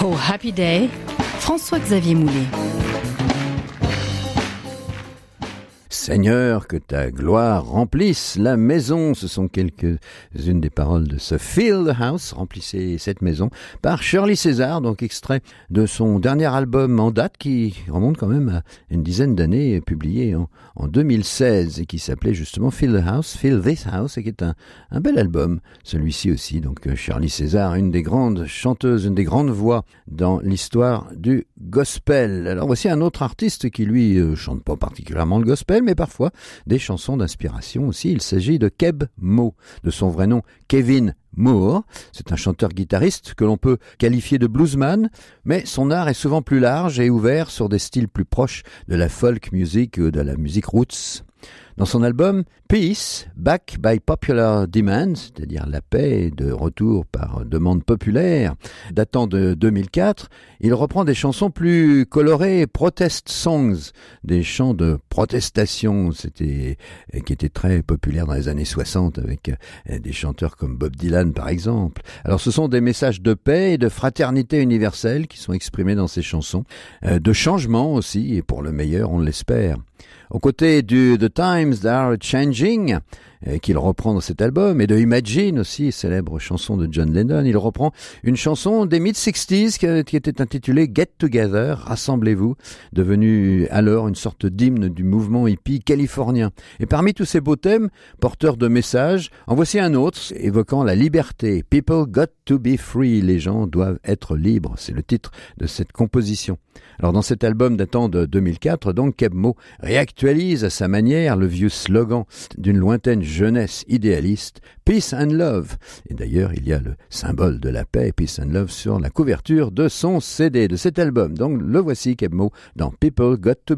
Oh Happy Day, François-Xavier Moulet. Seigneur, que ta gloire remplisse la maison. Ce sont quelques-unes des paroles de ce Fill the House, remplissez cette maison, par Shirley César, donc extrait de son dernier album en date qui remonte quand même à une dizaine d'années, publié en 2016 et qui s'appelait justement Fill the House, Fill This House, et qui est un bel album, celui-ci aussi. Donc Shirley César, une des grandes chanteuses, une des grandes voix dans l'histoire du gospel. Alors voici un autre artiste qui lui chante pas particulièrement le gospel, mais parfois des chansons d'inspiration aussi. Il s'agit de Keb Mo, de son vrai nom Kevin Moore. C'est un chanteur-guitariste que l'on peut qualifier de bluesman, mais son art est souvent plus large et ouvert sur des styles plus proches de la folk music ou de la musique roots. Dans son album Peace, Back by Popular Demand, c'est-à-dire la paix de retour par demande populaire, datant de 2004, il reprend des chansons plus colorées, protest songs, des chants de protestation, qui étaient très populaires dans les années 60 avec des chanteurs comme Bob Dylan par exemple. Alors ce sont des messages de paix et de fraternité universelle qui sont exprimés dans ces chansons, de changement aussi, et pour le meilleur on l'espère. Aux côtés du The Times That Are Changing, qu'il reprend dans cet album, et de Imagine aussi, célèbre chanson de John Lennon, il reprend une chanson des mid-60s qui était intitulée Get Together, Rassemblez-vous, devenue alors une sorte d'hymne du mouvement hippie californien. Et parmi tous ces beaux thèmes, porteurs de messages, en voici un autre, évoquant la liberté. People got to be free, les gens doivent être libres, c'est le titre de cette composition. Alors dans cet album datant de 2004, donc Keb Mo réactualise à sa manière le vieux slogan d'une lointaine jeunesse idéaliste, Peace and Love. Et d'ailleurs, il y a le symbole de la paix, Peace and Love, sur la couverture de son CD, de cet album. Donc le voici, Keb Mo, dans People Got to